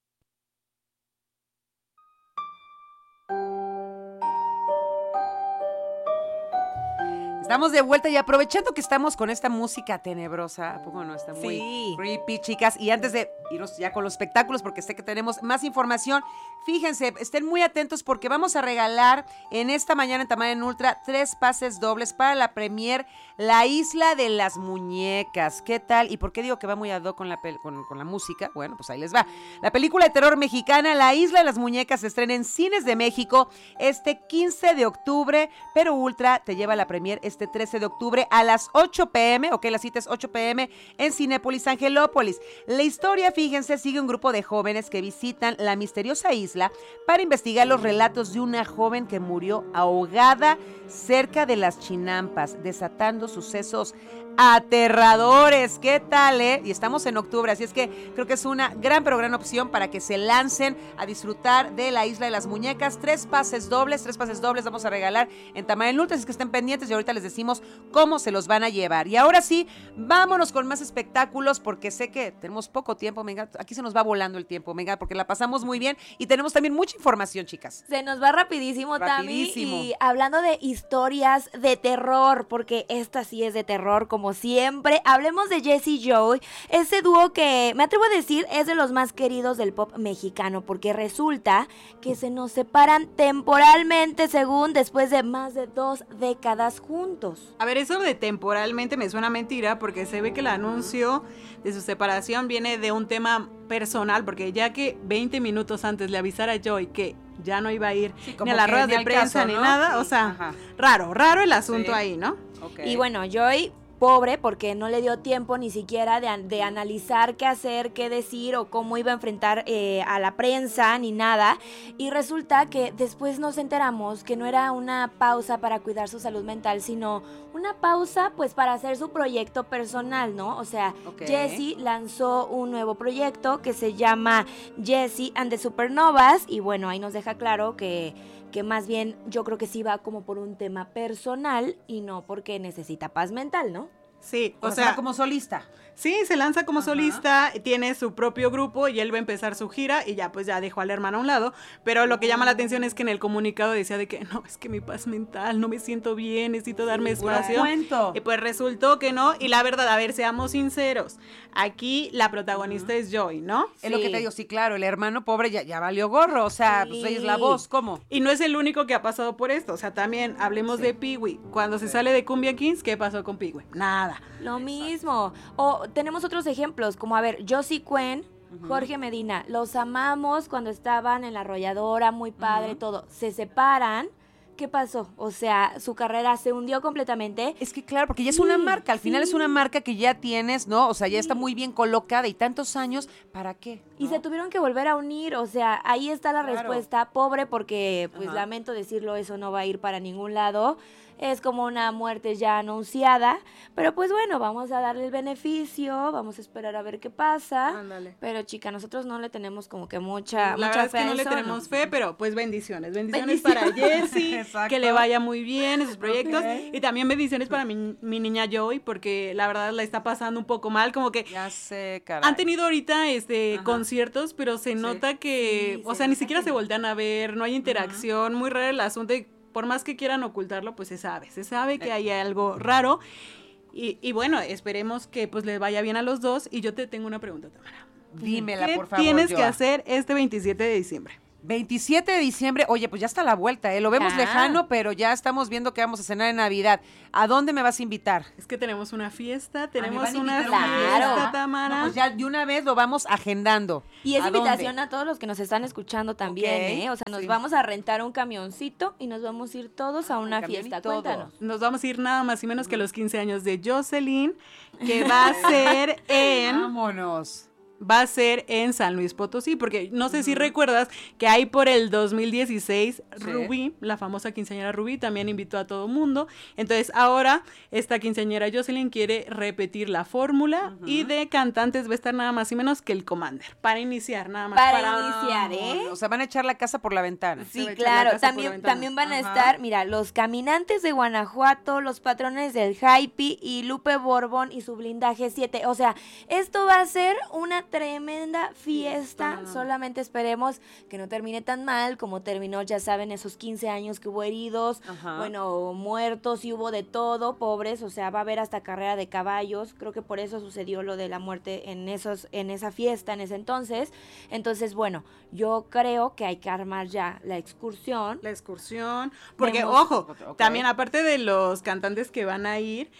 Estamos de vuelta y aprovechando que estamos con esta música tenebrosa, ¿a poco no? Está muy creepy, chicas. Y antes de irnos ya con los espectáculos, porque sé que tenemos más información, fíjense, estén muy atentos porque vamos a regalar en esta mañana en Tamara en Ultra 3 pases dobles para la premier La Isla de las Muñecas. ¿Qué tal? ¿Y por qué digo que va muy ad hoc con la música? Bueno, pues ahí les va. La película de terror mexicana La Isla de las Muñecas se estrena en Cines de México este 15 de octubre, pero Ultra te lleva a la premier este 13 de octubre a las 8 p.m., ok, la cita es 8 p.m. en Cinépolis Angelópolis. La historia, fíjense, sigue un grupo de jóvenes que visitan la misteriosa isla para investigar los relatos de una joven que murió ahogada cerca de las chinampas, desatando sucesos aterradores. ¿Qué tal, Y estamos en octubre, así es que creo que es una gran, pero gran opción para que se lancen a disfrutar de La Isla de las Muñecas. 3 pases dobles vamos a regalar en Tamara en Ultra, así que estén pendientes y ahorita les decimos cómo se los van a llevar. Y ahora sí, vámonos con más espectáculos porque sé que tenemos poco tiempo, venga, aquí se nos va volando el tiempo, venga, porque la pasamos muy bien y tenemos también mucha información, chicas. Se nos va rapidísimo. Tami, y hablando de historias de terror, porque esta sí es de terror, como siempre, hablemos de Jesse y Joy, ese dúo que, me atrevo a decir, es de los más queridos del pop mexicano, porque resulta que se nos separan temporalmente, según después de más de 2 décadas juntos. A ver, eso de temporalmente me suena mentira, porque se ve que el anuncio de su separación viene de un tema personal, porque ya que 20 minutos antes le avisara a Joy que ya no iba a ir ni a las ruedas de prensa, ¿no? Ni nada, sí. O sea, raro el asunto ahí, ¿no? Okay. Y bueno, Joy, pobre, porque no le dio tiempo ni siquiera de analizar qué hacer, qué decir o cómo iba a enfrentar a la prensa ni nada. Y resulta que después nos enteramos que no era una pausa para cuidar su salud mental, sino una pausa pues para hacer su proyecto personal, ¿no? O sea, Jesse lanzó un nuevo proyecto que se llama Jesse and the Supernovas y bueno, ahí nos deja claro que más bien yo creo que sí va como por un tema personal y no porque necesita paz mental, ¿no? Sí, o sea, como solista. Sí, se lanza como solista, tiene su propio grupo y él va a empezar su gira y ya pues ya dejó al hermano a un lado, pero lo que llama la atención es que en el comunicado decía de que no, es que mi paz mental, no me siento bien, necesito darme espacio. Y pues resultó que no, y la verdad, a ver, seamos sinceros, aquí la protagonista es Joy, ¿no? Es lo que te digo, sí, claro, el hermano pobre ya valió gorro, o sea, pues ella es la voz, ¿cómo? Y no es el único que ha pasado por esto, o sea, también hablemos de Pee-wee, cuando se sale de Cumbia Kings, ¿qué pasó con Pee-wee? Nada. Lo mismo, o tenemos otros ejemplos, como a ver, Josie Cuen, Jorge Medina, los amamos cuando estaban en La Arrolladora, muy padre, todo, se separan. ¿Qué pasó? O sea, su carrera se hundió completamente. Es que claro, porque ya es una marca, al final es una marca que ya tienes, ¿no? O sea, ya está muy bien colocada y tantos años, ¿para qué? ¿No? Y se tuvieron que volver a unir, o sea, ahí está la respuesta, pobre, porque pues lamento decirlo, eso no va a ir para ningún lado. Es como una muerte ya anunciada, pero pues bueno, vamos a darle el beneficio, vamos a esperar a ver qué pasa. Ándale. Pero chica, nosotros no le tenemos como que mucha verdad fe es que no le tenemos fe, pero pues bendiciones para Jessie, que le vaya muy bien en sus proyectos, y también bendiciones para mi niña Joy, porque la verdad la está pasando un poco mal, como que ya sé, caray. Han tenido ahorita conciertos, pero se nota que, o sea, ni siquiera se voltean a ver, no hay interacción, muy raro el asunto, y por más que quieran ocultarlo, pues se sabe que hay algo raro, y bueno, esperemos que pues les vaya bien a los dos, y yo te tengo una pregunta, Tamara. Dímela, por favor. ¿Qué tienes que hacer este 27 de diciembre? 27 de diciembre, oye, pues ya está la vuelta, lo vemos lejano, pero ya estamos viendo que vamos a cenar en Navidad. ¿A dónde me vas a invitar? Es que tenemos una fiesta, fiesta, Tamara. No, pues ya de una vez lo vamos agendando. Y es invitación a todos los que nos están escuchando también, O sea, nos vamos a rentar un camioncito y nos vamos a ir todos a una fiesta, cuéntanos. Nos vamos a ir nada más y menos que a los 15 años de Jocelyn, que va a ser en... ¡Vámonos! va a ser en San Luis Potosí, porque no sé si recuerdas que ahí por el 2016 Rubí, la famosa quinceañera Rubí, también invitó a todo mundo. Entonces ahora esta quinceañera Jocelyn quiere repetir la fórmula y de cantantes va a estar nada más y menos que el Commander, para iniciar nada más. Para iniciar, ¿eh? O sea, van a echar la casa por la ventana. Sí, claro, también van a estar, mira, los Caminantes de Guanajuato, los Patrones del Hype y Lupe Borbón y su Blindaje 7. O sea, esto va a ser una tremenda fiesta. Solamente esperemos que no termine tan mal como terminó, ya saben, esos 15 años que hubo heridos, bueno, muertos y hubo de todo, pobres, o sea, va a haber hasta carrera de caballos. Creo que por eso sucedió lo de la muerte en esa fiesta, en ese entonces. Entonces, bueno, yo creo que hay que armar ya la excursión. Porque, ojo, también aparte de los cantantes que van a ir,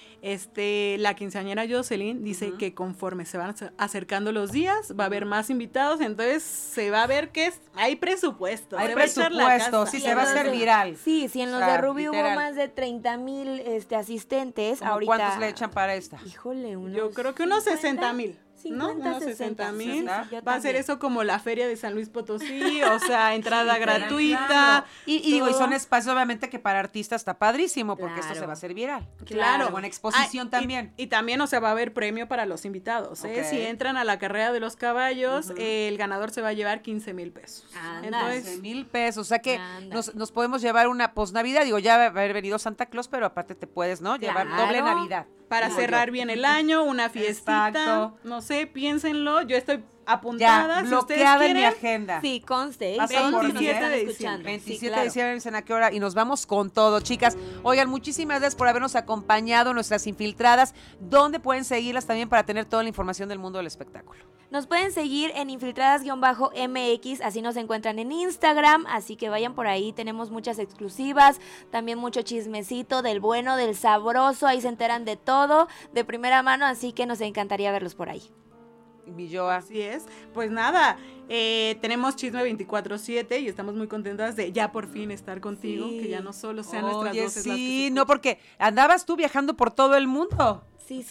la quinceañera Jocelyn dice que conforme se van acercando los días, va a haber más invitados, entonces se va a ver que hay presupuesto. Hay presupuesto, sí, se va a hacer viral. Sí, si en los de Rubí hubo más de 30,000 asistentes, ahorita... ¿Cuántos le echan para esta? Híjole, yo creo que unos 60,000. 50, ¿no? Unos 60,000. Va a ser eso como la feria de San Luis Potosí, o sea, entrada gratuita. Y digo, y son espacios obviamente que para artistas está padrísimo, porque esto se va a hacer viral. Claro. Buena exposición también. Y también, o sea, va a haber premio para los invitados, ¿eh? Si entran a la carrera de los caballos, el ganador se va a llevar 15,000 pesos. Entonces, 15,000 pesos, o sea que nos podemos llevar una posnavidad, digo, ya va a haber venido Santa Claus, pero aparte te puedes, ¿no? Llevar doble Navidad. Para cerrar bien el año, una fiestita. Exacto. No sé, piénsenlo. Yo estoy apuntada. Ya, bloqueada en mi agenda. Sí, conste. 27 de diciembre. 27 de diciembre, ¿en a qué hora? Y nos vamos con todo, chicas. Oigan, muchísimas gracias por habernos acompañado, nuestras infiltradas. ¿Dónde pueden seguirlas también para tener toda la información del mundo del espectáculo? Nos pueden seguir en infiltradas-mx, así nos encuentran en Instagram, así que vayan por ahí, tenemos muchas exclusivas, también mucho chismecito del bueno, del sabroso, ahí se enteran de todo, de primera mano, así que nos encantaría verlos por ahí. Mi Joa. Así es, pues nada, tenemos Chisme 24/7 y estamos muy contentas de ya por fin estar contigo, que ya no solo sean nuestras voces las que sí, no, porque andabas tú viajando por todo el mundo.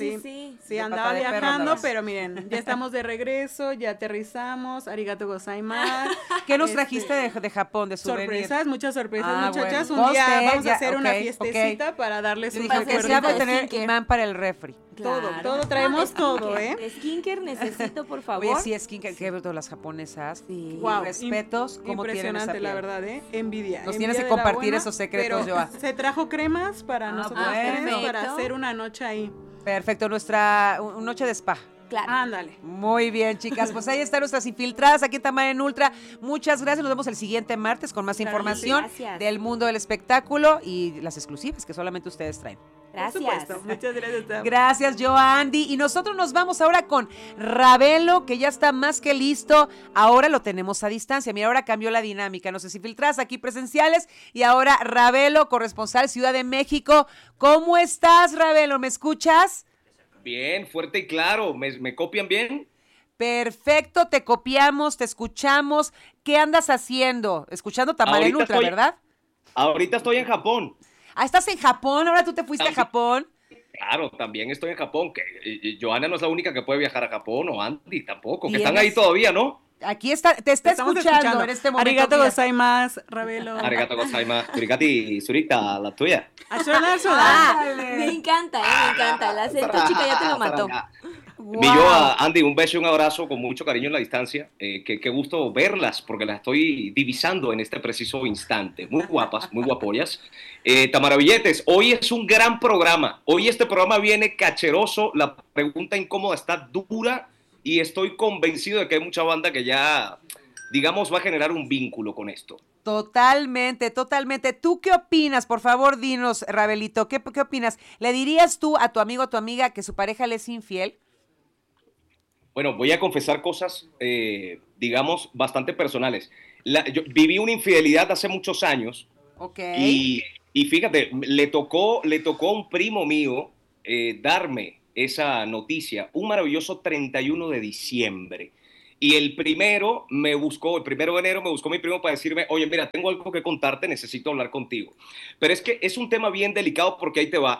Sí, andaba viajando, pero miren, ya estamos de regreso, ya aterrizamos, arigato gozaimasu. ¿Qué nos trajiste de Japón, de souvenir? Sorpresas, muchas sorpresas, muchachas. Bueno. Un día vamos a hacer una fiestecita para darles un recuerdo. Se va a tener imán para el refri. Todo, traemos todo, ¿eh? Skincare necesito, por favor. Oye, sí, skincare, qué bruto las japonesas. Sí. Wow, respetos, ¿cómo impresionante, tienen esa la verdad, ¿eh? Envidia. Nos tienes que compartir esos secretos, Joa. Se trajo cremas para nosotros tres, para hacer una noche ahí. Perfecto, nuestra noche de spa. Claro. Ándale. Muy bien, chicas. Pues ahí están nuestras infiltradas aquí en Tamara en Ultra. Muchas gracias. Nos vemos el siguiente martes con más información del mundo del espectáculo y las exclusivas que solamente ustedes traen. Gracias. Muchas gracias. Gracias, Joandy. Y nosotros nos vamos ahora con Ravelo, que ya está más que listo. Ahora lo tenemos a distancia. Mira, ahora cambió la dinámica. Nos infiltradas aquí presenciales y ahora Ravelo, corresponsal Ciudad de México. ¿Cómo estás, Ravelo? ¿Me escuchas? Bien, fuerte y claro. ¿Me copian bien? Perfecto, te copiamos, te escuchamos. ¿Qué andas haciendo? Escuchando Tamara en Ultra, ¿verdad? Ahorita estoy en Japón. Ah, ¿estás en Japón? ¿Ahora tú te fuiste a Japón? Claro, también estoy en Japón. Johanna no es la única que puede viajar a Japón, o Andy tampoco, que están ahí todavía, ¿no? Aquí está, te está escuchando en este momento. Arigato gozaimasu, Ravelo. Arigato gozaimasu. Kurigati, surita, la tuya. Me encanta, me encanta. El acento, chica, ya te lo mató. Wow. Andy, un beso y un abrazo con mucho cariño en la distancia. Qué gusto verlas, porque las estoy divisando en este preciso instante. Muy guapas, muy guapollas. Tamarabilletes, hoy es un gran programa. Hoy este programa viene cacheroso. La pregunta incómoda está dura y estoy convencido de que hay mucha banda que ya, digamos, va a generar un vínculo con esto. Totalmente, totalmente. ¿Tú qué opinas? Por favor, dinos, Ravelito, ¿qué opinas? ¿Le dirías tú a tu amigo o a tu amiga que su pareja le es infiel? Bueno, voy a confesar cosas, digamos, bastante personales. Yo viví una infidelidad hace muchos años. Ok. Y fíjate, le tocó a un primo mío darme esa noticia, un maravilloso 31 de diciembre. Y el 1 de enero me buscó mi primo para decirme, oye, mira, tengo algo que contarte, necesito hablar contigo. Pero es que es un tema bien delicado porque ahí te va.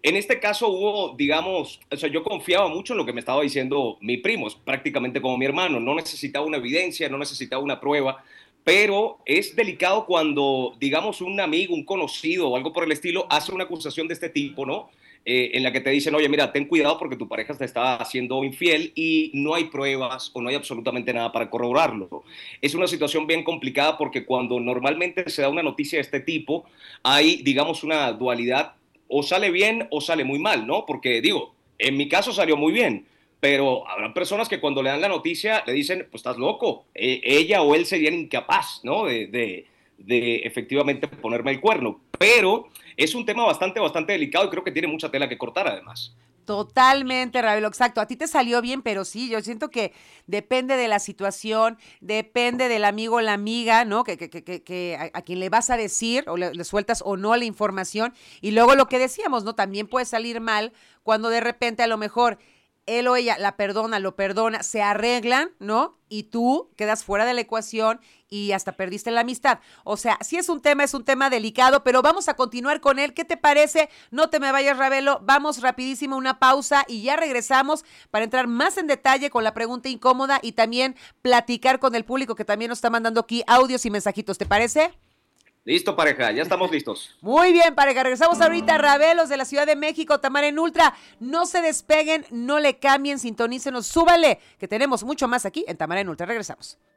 En este caso hubo, digamos, o sea, yo confiaba mucho en lo que me estaba diciendo mi primo, es prácticamente como mi hermano, no necesitaba una evidencia, no necesitaba una prueba, pero es delicado cuando, digamos, un amigo, un conocido o algo por el estilo hace una acusación de este tipo, ¿no? En la que te dicen, oye, mira, ten cuidado porque tu pareja te está haciendo infiel y no hay pruebas o no hay absolutamente nada para corroborarlo. Es una situación bien complicada porque cuando normalmente se da una noticia de este tipo, hay, digamos, una dualidad, o sale bien o sale muy mal, ¿no? Porque, digo, en mi caso salió muy bien, pero habrá personas que cuando le dan la noticia le dicen, pues estás loco, ella o él serían incapaz, ¿no? De efectivamente ponerme el cuerno, pero es un tema bastante delicado y creo que tiene mucha tela que cortar además. Totalmente, Ravelo, exacto. A ti te salió bien, pero sí, yo siento que depende de la situación, depende del amigo o la amiga, ¿no? Que a quien le vas a decir o le sueltas o no la información. Y luego lo que decíamos, ¿no? También puede salir mal cuando de repente a lo mejor él o ella lo perdona, se arreglan, ¿no? Y tú quedas fuera de la ecuación y hasta perdiste la amistad. O sea, sí es un tema delicado, pero vamos a continuar con él. ¿Qué te parece? No te me vayas, Ravelo. Vamos rapidísimo, una pausa y ya regresamos para entrar más en detalle con la pregunta incómoda y también platicar con el público que también nos está mandando aquí audios y mensajitos. ¿Te parece? Listo, pareja, ya estamos listos. Muy bien, pareja, regresamos ahorita a Ravelos de la Ciudad de México, Tamara en Ultra. No se despeguen, no le cambien, sintonícenos, súbale, que tenemos mucho más aquí en Tamara en Ultra. Regresamos.